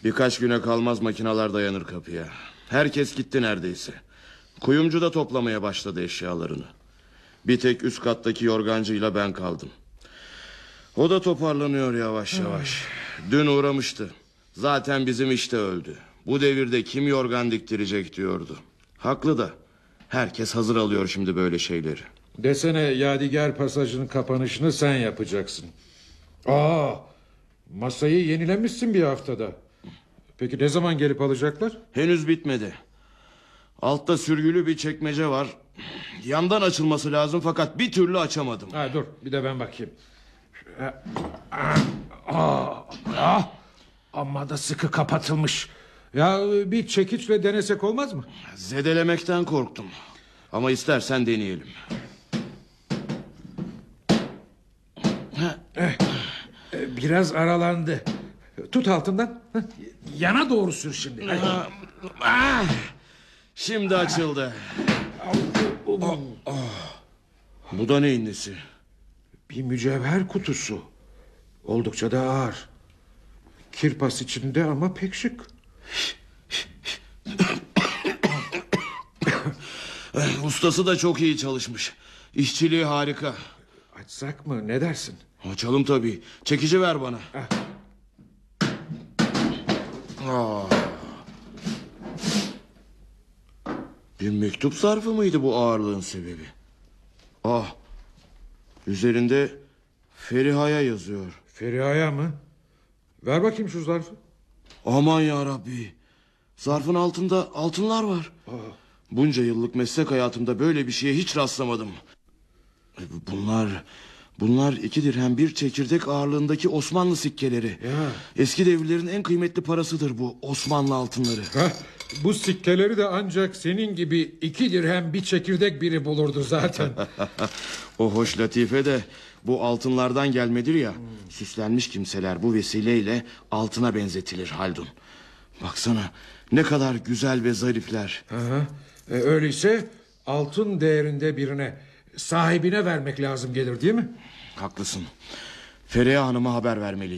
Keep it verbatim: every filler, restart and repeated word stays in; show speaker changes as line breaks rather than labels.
Birkaç güne kalmaz makineler dayanır kapıya. Herkes gitti neredeyse. Kuyumcu da toplamaya başladı eşyalarını. Bir tek üst kattaki yorgancıyla ben kaldım. O da toparlanıyor yavaş yavaş. Dün uğramıştı. Zaten bizim işte öldü. Bu devirde kim yorgan diktirecek diyordu. Haklı da. Herkes hazır alıyor şimdi böyle şeyleri.
Desene Yadigar pasajının kapanışını sen yapacaksın. Aa, masayı yenilemişsin bir haftada. Peki ne zaman gelip alacaklar?
Henüz bitmedi. Altta sürgülü bir çekmece var. Yandan açılması lazım fakat bir türlü açamadım.
Ha, dur bir de ben bakayım. Ah, ah, ah. Amma da sıkı kapatılmış. Ya bir çekiçle denesek olmaz mı?
Zedelemekten korktum. Ama istersen deneyelim.
Eh, biraz aralandı. Tut altından. Yana doğru sür şimdi.
Ah, ah, şimdi açıldı. Ah, ah. Bu da neyin nesi?
Bir mücevher kutusu. Oldukça da ağır. Kirpas içinde ama pek şık.
Ustası da çok iyi çalışmış. İşçiliği harika.
Açsak mı, ne dersin?
Açalım tabii. Çekici ver bana. Ah. Bir mektup zarfı mıydı bu ağırlığın sebebi? Ah. Üzerinde Feriha'ya yazıyor.
Feriha'ya mı? Ver bakayım şu zarfı.
Aman ya Rabbi. Zarfın altında altınlar var.
Aa.
Bunca yıllık meslek hayatımda böyle bir şeye hiç rastlamadım. Bunlar bunlar iki dirhem bir çekirdek ağırlığındaki Osmanlı sikkeleri.
Ya.
Eski devirlerin en kıymetli parasıdır bu Osmanlı altınları.
Heh, bu sikkeleri de ancak senin gibi iki dirhem bir çekirdek biri bulurdu zaten.
O hoş latife de bu altınlardan gelmedir ya. Hmm. Süslenmiş kimseler bu vesileyle altına benzetilir Haldun. Baksana ne kadar güzel ve zarifler.
Aha. E, öyleyse altın değerinde birine, sahibine vermek lazım gelir değil mi?
Haklısın. Feriha Hanım'a haber vermeliyim.